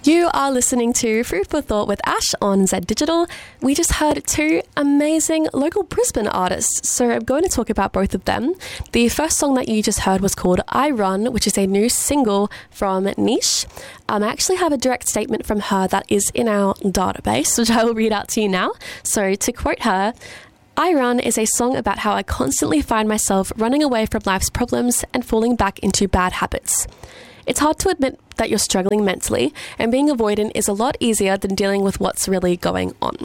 You are listening to Food for Thought with Ash on Z Digital. We just heard two amazing local Brisbane artists, so I'm going to talk about both of them. The first song that you just heard was called I Run, which is a new single from Niche. I actually have a direct statement from her that is in our database, which I will read out to you now. So to quote her, I Run is a song about how I constantly find myself running away from life's problems and falling back into bad habits. It's hard to admit that you're struggling mentally, and being avoidant is a lot easier than dealing with what's really going on.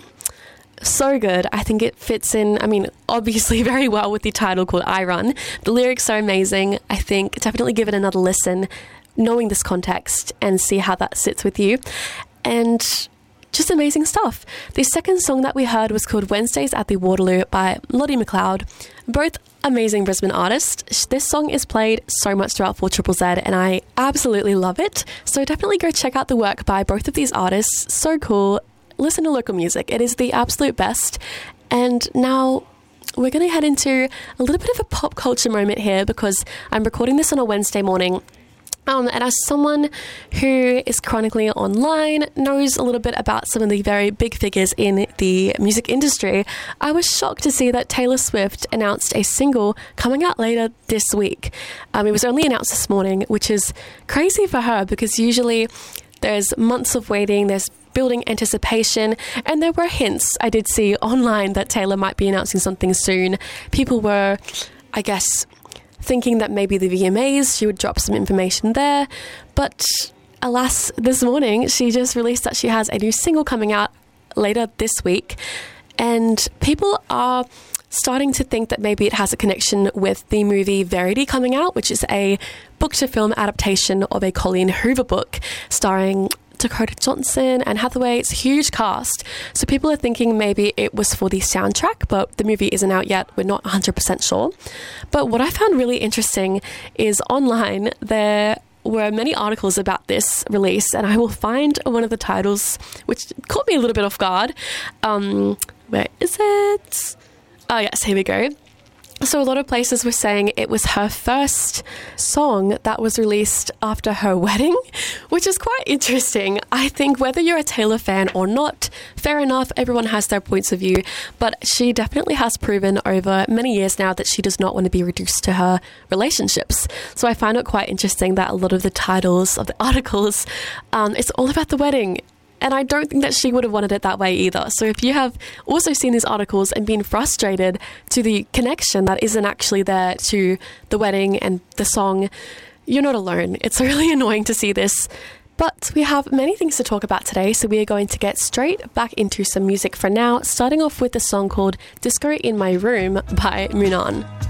So good. I think it fits in, obviously very well with the title called I Run. The lyrics are amazing. I think definitely give it another listen, knowing this context, and see how that sits with you. And just amazing stuff. The second song that we heard was called Wednesdays at the Waterloo by Lottie McLeod. Both amazing Brisbane artists. This song is played so much throughout 4ZZZ and I absolutely love it. So definitely go check out the work by both of these artists. So cool. Listen to local music. It is the absolute best. And now we're going to head into a little bit of a pop culture moment here because I'm recording this on a Wednesday morning. And as someone who is chronically online, knows a little bit about some of the very big figures in the music industry, I was shocked to see that Taylor Swift announced a single coming out later this week. It was only announced this morning, which is crazy for her because usually there's months of waiting, there's building anticipation, and there were hints I did see online that Taylor might be announcing something soon. People were, I guess, thinking that maybe the VMAs, she would drop some information there. But alas, this morning, she just released that she has a new single coming out later this week. And people are starting to think that maybe it has a connection with the movie Verity coming out, which is a book-to-film adaptation of a Colleen Hoover book starring Dakota Johnson and Hathaway. It's a huge cast. So people are thinking maybe it was for the soundtrack, but the movie isn't out yet. We're not 100% sure. But what I found really interesting is online there were many articles about this release, and I will find one of the titles, which caught me a little bit off guard. Where is it? Oh, yes, here we go. So a lot of places were saying it was her first song that was released after her wedding, which is quite interesting. I think whether you're a Taylor fan or not, fair enough, everyone has their points of view, but she definitely has proven over many years now that she does not want to be reduced to her relationships. So I find it quite interesting that a lot of the titles of the articles, it's all about the wedding. And I don't think that she would have wanted it that way either. So if you have also seen these articles and been frustrated to the connection that isn't actually there to the wedding and the song, you're not alone. It's really annoying to see this. But we have many things to talk about today, so we are going to get straight back into some music for now, starting off with the song called Disco in My Room by Munan.